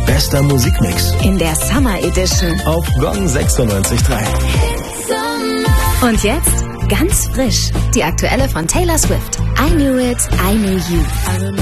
bester Musikmix. In der Summer Edition. Auf Gong 96.3. Und jetzt, ganz frisch, die aktuelle von Taylor Swift. I Knew It, I Knew You.